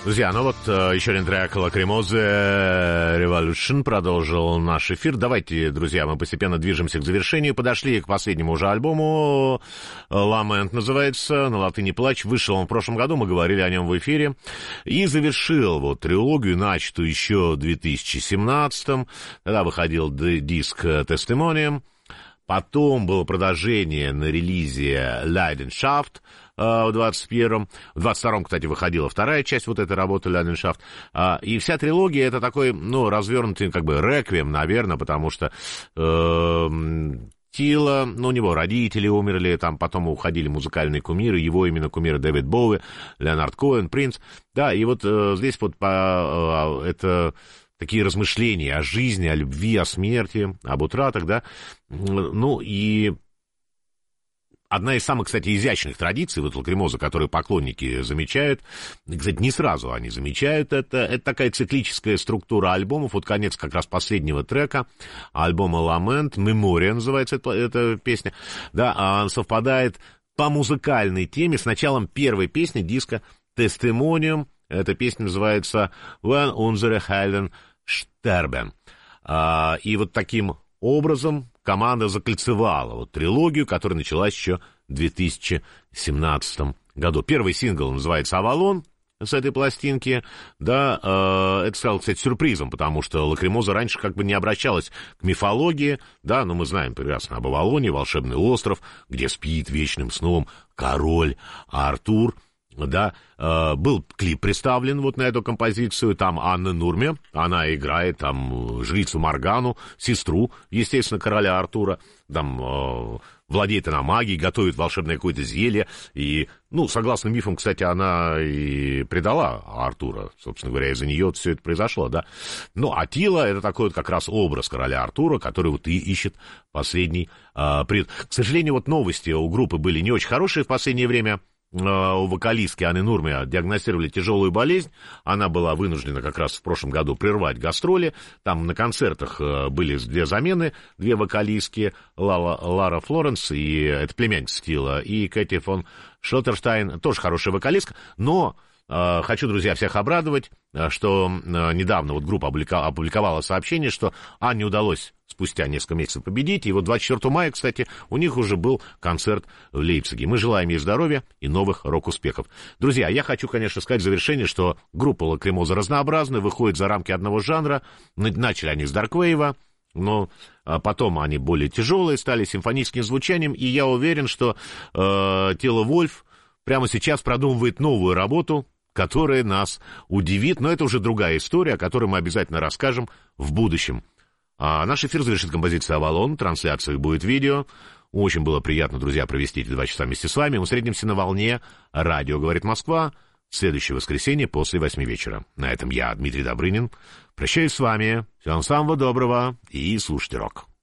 Друзья, ну вот еще один трек Lacrimosa Revolution продолжил наш эфир. Давайте, друзья, мы постепенно движемся к завершению. Подошли к последнему уже альбому. Lament называется, на латыни «Плач». Вышел он в прошлом году, мы говорили о нем в эфире. И завершил вот трилогию, начатую еще в 2017-м. Тогда выходил диск Testimonium. Потом было продолжение на релизе Leidenschaft в 21-м. В 22-м, кстати, выходила вторая часть вот этой работы Leidenschaft. И вся трилогия — это такой, ну, развернутый как бы реквием, наверное, потому что Тила, ну, у него родители умерли, там потом уходили музыкальные кумиры, его именно кумиры Дэвид Боуи, Леонард Коэн, Принц. Да, и вот здесь вот это... такие размышления о жизни, о любви, о смерти, об утратах, да. Ну, и одна из самых, кстати, изящных традиций, вот Лакримоза, которую поклонники замечают, кстати, не сразу они замечают это такая циклическая структура альбомов, вот конец как раз последнего трека, альбома «Lament», «Memoria» называется эта песня, да, он совпадает по музыкальной теме с началом первой песни диска «Testimonium». Эта песня называется «When unsere Helden sterben». И вот таким образом команда закольцевала вот трилогию, которая началась еще в 2017 году. Первый сингл называется «Авалон» с этой пластинки. Да, это стало, кстати, сюрпризом, потому что Лакримоза раньше как бы не обращалась к мифологии. Да, но мы знаем прекрасно об Авалоне, волшебный остров, где спит вечным сном король Артур. Да, был клип представлен вот на эту композицию, там Анна Нурме, она играет там жрицу Моргану, сестру, естественно, короля Артура, там владеет она магией, готовит волшебное какое-то зелье, и, ну, согласно мифам, кстати, она и предала Артура, собственно говоря, из-за нее все это произошло, да. Ну, а Тила — это такой вот как раз образ короля Артура, который вот и ищет последний приют. К сожалению, вот новости у группы были не очень хорошие в последнее время. У вокалистки Анны Нурме диагностировали тяжелую болезнь. Она была вынуждена как раз в прошлом году прервать гастроли. Там на концертах были две замены, две вокалистки, Лара Флоренс, и это племянница Тила, и Кэти фон Шлоттерштайн, тоже хорошая вокалистка. Но хочу, друзья, всех обрадовать, что недавно вот группа опубликовала сообщение, что Анне удалось спустя несколько месяцев победить. И вот 24 мая, кстати, у них уже был концерт в Лейпциге. Мы желаем ей здоровья и новых рок-успехов. Друзья, я хочу, конечно, сказать в завершение, что группа Лакримоза разнообразна, выходит за рамки одного жанра. Начали они с дарквейва, но потом они более тяжелые стали, симфоническим звучанием. И я уверен, что Тила Вольф прямо сейчас продумывает новую работу, которая нас удивит. Но это уже другая история, о которой мы обязательно расскажем в будущем. Наш эфир завершит композиция «Авалон», трансляция будет видео. Очень было приятно, друзья, провести эти 2 часа вместе с вами. Мы встретимся на волне «Радио говорит Москва» в следующее воскресенье после 8 вечера. На этом я, Дмитрий Добрынин, прощаюсь с вами. Всего самого доброго и слушайте рок.